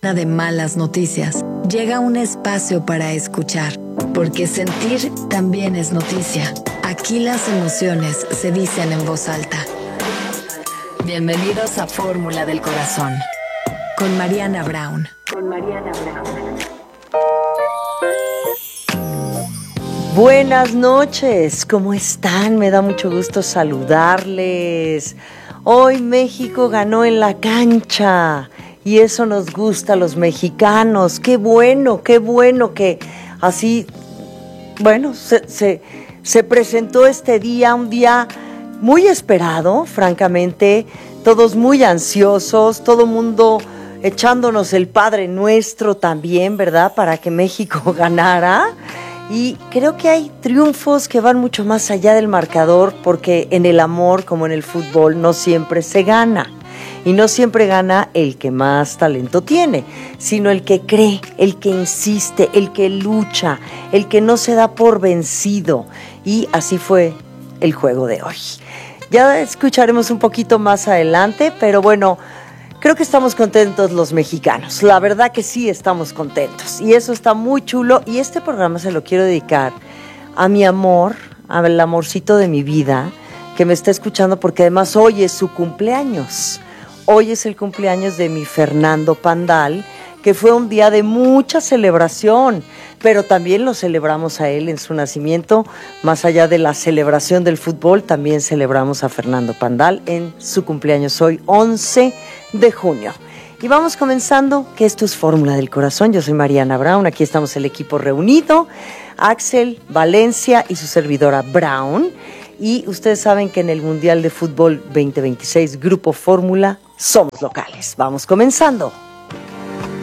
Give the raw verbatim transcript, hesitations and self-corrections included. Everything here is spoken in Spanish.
de malas noticias, llega un espacio para escuchar, porque sentir también es noticia. Aquí las emociones se dicen en voz alta. Bienvenidos a Fórmula del Corazón, con Mariana Braun. Con Mariana Braun. Buenas noches, ¿cómo están? Me da mucho gusto saludarles. Hoy México ganó en la cancha y eso nos gusta a los mexicanos. Qué bueno, qué bueno que así, bueno, se, se, se presentó este día, un día muy esperado, francamente, todos muy ansiosos, todo mundo echándonos el Padre Nuestro también, ¿verdad? Para que México ganara. Y creo que hay triunfos que van mucho más allá del marcador, porque en el amor, como en el fútbol, no siempre se gana. Y no siempre gana el que más talento tiene, sino el que cree, el que insiste, el que lucha, el que no se da por vencido. Y así fue el juego de hoy. Ya escucharemos un poquito más adelante, pero bueno, creo que estamos contentos los mexicanos. La verdad que sí estamos contentos. Y eso está muy chulo. Y este programa se lo quiero dedicar a mi amor, al amorcito de mi vida, que me está escuchando, porque además hoy es su cumpleaños. Hoy es el cumpleaños de mi Fernando Pandal, que fue un día de mucha celebración, pero también lo celebramos a él en su nacimiento. Más allá de la celebración del fútbol, también celebramos a Fernando Pandal en su cumpleaños hoy, once de junio. Y vamos comenzando, que esto es Fórmula del Corazón. Yo soy Mariana Braun, aquí estamos el equipo reunido, Axel, Valencia y su servidora Braun. Y ustedes saben que en el Mundial de Fútbol veinte veintiséis, Grupo Fórmula, somos locales. Vamos comenzando.